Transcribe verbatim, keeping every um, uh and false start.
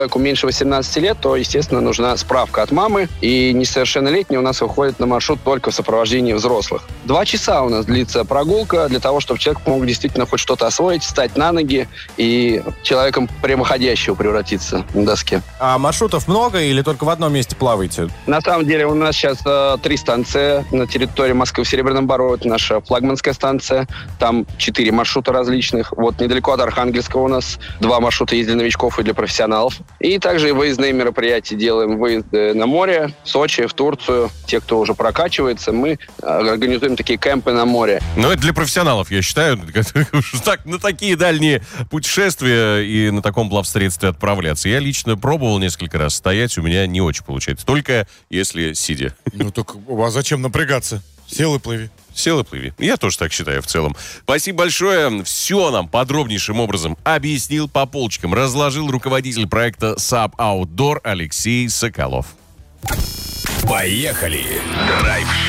человеку меньше восемнадцати лет, то, естественно, нужна справка от мамы. И несовершеннолетние у нас выходят на маршрут только в сопровождении взрослых. Два часа у нас длится прогулка для того, чтобы человек мог действительно хоть что-то освоить, встать на ноги и человеком прямоходящего превратиться на доске. А маршрутов много или только в одном месте плаваете? На самом деле у нас сейчас э, три станции на территории Москвы в Серебряном Бару. Это наша флагманская станция. Там четыре маршрута различных. Вот недалеко от Архангельского у нас два маршрута есть для новичков и для профессионалов. И также и выездные мероприятия делаем. Выезды на море, в Сочи, в Турцию. Те, кто уже прокачивается, мы организуем такие кемпы на море. Ну, это для профессионалов, я считаю. Так, на такие дальние путешествия и на таком плавсредстве отправляться. Я лично пробовал несколько раз стоять, у меня не очень получается. Только если сидя. Ну, так а зачем напрягаться? Сел и плыви. Сел и плыви. Я тоже так считаю в целом. Спасибо большое. Все нам подробнейшим образом объяснил по полочкам. Разложил руководитель проекта Sub Outdoor Алексей Соколов. Поехали! Драйв-шоу